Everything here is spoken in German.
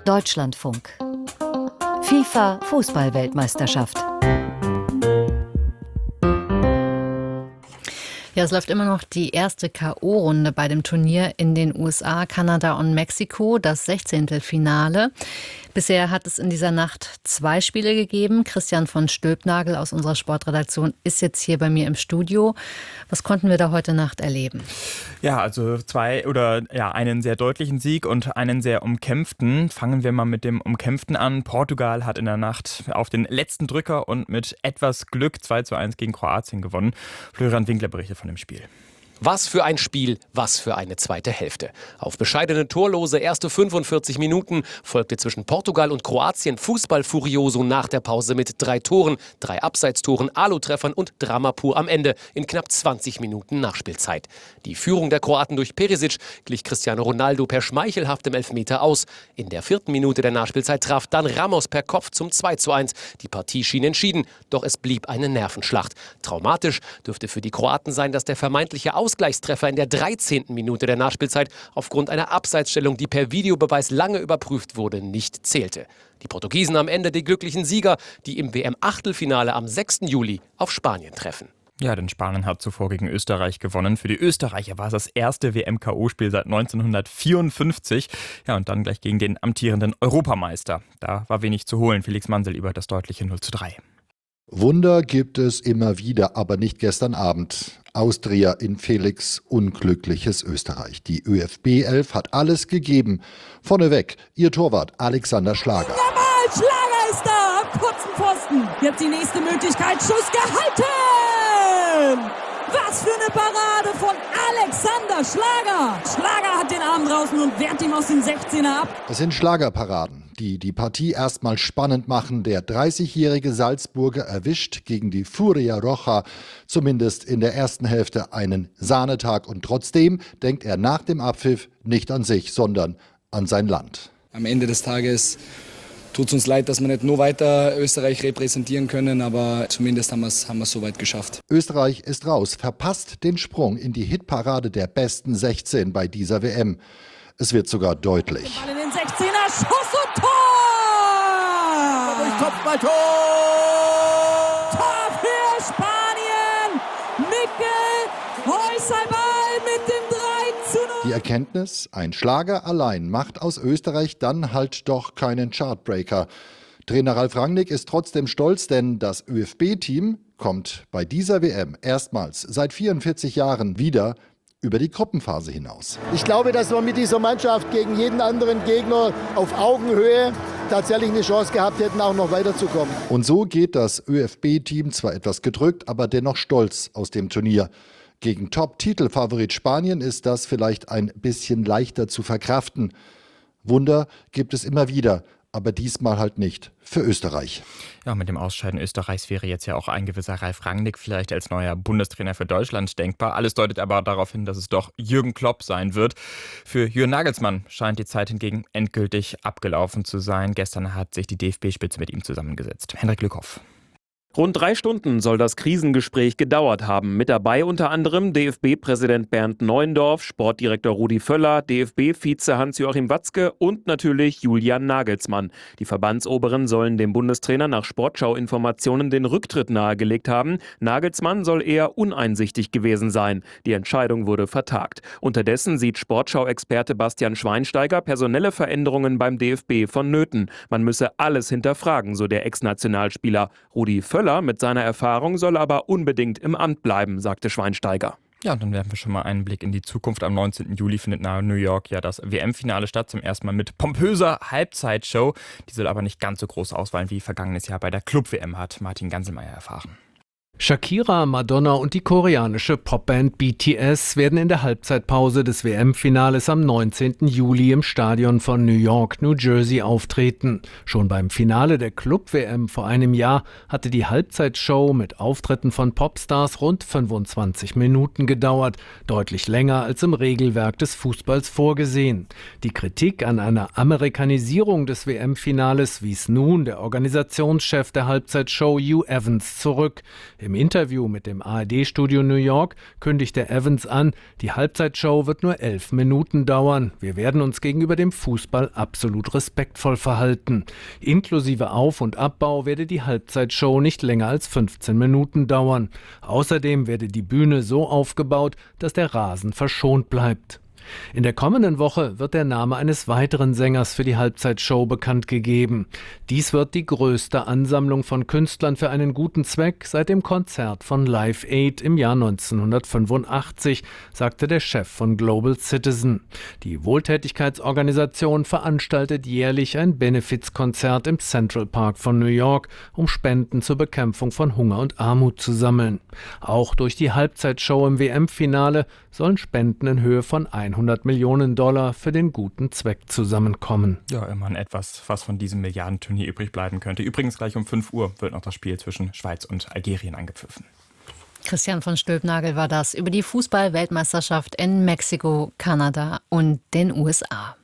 Deutschlandfunk. FIFA Fußball-Weltmeisterschaft. Ja, es läuft immer noch die erste K.O.-Runde bei dem Turnier in den USA, Kanada und Mexiko, das 16. Finale. Bisher hat es in dieser Nacht 2 Spiele gegeben. Christian von Stülpnagel aus unserer Sportredaktion ist jetzt hier bei mir im Studio. Was konnten wir da heute Nacht erleben? Ja, also einen sehr deutlichen Sieg und einen sehr umkämpften. Fangen wir mal mit dem umkämpften an. Portugal hat in der Nacht auf den letzten Drücker und mit etwas Glück 2:1 gegen Kroatien gewonnen. Florian Winkler berichtet von dem Spiel. Was für ein Spiel, was für eine zweite Hälfte. Auf bescheidene torlose erste 45 Minuten folgte zwischen Portugal und Kroatien Fußball-Furioso nach der Pause mit 3 Toren, 3 Abseitstoren, Alu-Treffern und Drama pur am Ende in knapp 20 Minuten Nachspielzeit. Die Führung der Kroaten durch Perisic glich Cristiano Ronaldo per schmeichelhaftem Elfmeter aus. In der 4. Minute der Nachspielzeit traf dann Ramos per Kopf zum 2:1. Die Partie schien entschieden, doch es blieb eine Nervenschlacht. Traumatisch dürfte für die Kroaten sein, dass der vermeintliche Ausgleichstreffer in der 13. Minute der Nachspielzeit aufgrund einer Abseitsstellung, die per Videobeweis lange überprüft wurde, nicht zählte. Die Portugiesen am Ende die glücklichen Sieger, die im WM-Achtelfinale am 6. Juli auf Spanien treffen. Ja, denn Spanien hat zuvor gegen Österreich gewonnen. Für die Österreicher war es das erste WM-K.O.-Spiel seit 1954. Ja, und dann gleich gegen den amtierenden Europameister. Da war wenig zu holen. Felix Mansel über das deutliche 0:3. Wunder gibt es immer wieder, aber nicht gestern Abend. Austria in Felix' unglückliches Österreich. Die ÖFB-Elf hat alles gegeben. Vorneweg ihr Torwart Alexander Schlager. Jawohl, Schlager ist da am kurzen Pfosten. Jetzt die nächste Möglichkeit. Schuss gehalten! Was für eine Parade von Alexander Schlager. Schlager hat den Arm draußen und wehrt ihm aus dem 16er ab. Es sind Schlagerparaden, die die Partie erstmal spannend machen. Der 30-jährige Salzburger erwischt gegen die Furia Roja zumindest in der ersten Hälfte einen Sahnetag. Und trotzdem denkt er nach dem Abpfiff nicht an sich, sondern an sein Land. Am Ende des Tages tut es uns leid, dass wir nicht nur weiter Österreich repräsentieren können, aber zumindest haben wir es soweit geschafft. Österreich ist raus, verpasst den Sprung in die Hitparade der besten 16 bei dieser WM. Es wird sogar deutlich. Ball in den 16er, Schuss und Tor! Durch Kopfballtor! Tor für Spanien! Mikkel Heuseiball mit dem 3:0. Die Erkenntnis, ein Schlager allein macht aus Österreich dann halt doch keinen Chartbreaker. Trainer Ralf Rangnick ist trotzdem stolz, denn das ÖFB-Team kommt bei dieser WM erstmals seit 44 Jahren wieder über die Gruppenphase hinaus. Ich glaube, dass wir mit dieser Mannschaft gegen jeden anderen Gegner auf Augenhöhe tatsächlich eine Chance gehabt hätten, auch noch weiterzukommen. Und so geht das ÖFB-Team zwar etwas gedrückt, aber dennoch stolz aus dem Turnier. Gegen Top-Titelfavorit Spanien ist das vielleicht ein bisschen leichter zu verkraften. Wunder gibt es immer wieder, aber diesmal halt nicht für Österreich. Ja, mit dem Ausscheiden Österreichs wäre jetzt ja auch ein gewisser Ralf Rangnick vielleicht als neuer Bundestrainer für Deutschland denkbar. Alles deutet aber darauf hin, dass es doch Jürgen Klopp sein wird. Für Julian Nagelsmann scheint die Zeit hingegen endgültig abgelaufen zu sein. Gestern hat sich die DFB-Spitze mit ihm zusammengesetzt. Hendrik Lückhoff. Rund 3 Stunden soll das Krisengespräch gedauert haben. Mit dabei unter anderem DFB-Präsident Bernd Neuendorf, Sportdirektor Rudi Völler, DFB-Vize Hans-Joachim Watzke und natürlich Julian Nagelsmann. Die Verbandsoberen sollen dem Bundestrainer nach Sportschau-Informationen den Rücktritt nahegelegt haben. Nagelsmann soll eher uneinsichtig gewesen sein. Die Entscheidung wurde vertagt. Unterdessen sieht Sportschau-Experte Bastian Schweinsteiger personelle Veränderungen beim DFB vonnöten. Man müsse alles hinterfragen, so der Ex-Nationalspieler. Rudi Völler mit seiner Erfahrung soll aber unbedingt im Amt bleiben, sagte Schweinsteiger. Ja, und dann werfen wir schon mal einen Blick in die Zukunft. Am 19. Juli findet nahe New York ja das WM-Finale statt. Zum ersten Mal mit pompöser Halbzeitshow. Die soll aber nicht ganz so groß ausfallen wie vergangenes Jahr bei der Club-WM, hat Martin Ganselmeier erfahren. Shakira, Madonna und die koreanische Popband BTS werden in der Halbzeitpause des WM-Finales am 19. Juli im Stadion von New York, New Jersey auftreten. Schon beim Finale der Club-WM vor einem Jahr hatte die Halbzeitshow mit Auftritten von Popstars rund 25 Minuten gedauert, deutlich länger als im Regelwerk des Fußballs vorgesehen. Die Kritik an einer Amerikanisierung des WM-Finales wies nun der Organisationschef der Halbzeitshow Hugh Evans zurück. Im Interview mit dem ARD-Studio New York kündigte Evans an, die Halbzeitshow wird nur 11 Minuten dauern. Wir werden uns gegenüber dem Fußball absolut respektvoll verhalten. Inklusive Auf- und Abbau werde die Halbzeitshow nicht länger als 15 Minuten dauern. Außerdem werde die Bühne so aufgebaut, dass der Rasen verschont bleibt. In der kommenden Woche wird der Name eines weiteren Sängers für die Halbzeitshow bekannt gegeben. Dies wird die größte Ansammlung von Künstlern für einen guten Zweck seit dem Konzert von Live Aid im Jahr 1985, sagte der Chef von Global Citizen. Die Wohltätigkeitsorganisation veranstaltet jährlich ein Benefizkonzert im Central Park von New York, um Spenden zur Bekämpfung von Hunger und Armut zu sammeln. Auch durch die Halbzeitshow im WM-Finale sollen Spenden in Höhe von $100 Millionen für den guten Zweck zusammenkommen. Ja, immerhin etwas, was von diesem Milliardenturnier übrig bleiben könnte. Übrigens gleich um 5 Uhr wird noch das Spiel zwischen Schweiz und Algerien angepfiffen. Christian von Stülpnagel war das über die Fußball-Weltmeisterschaft in Mexiko, Kanada und den USA.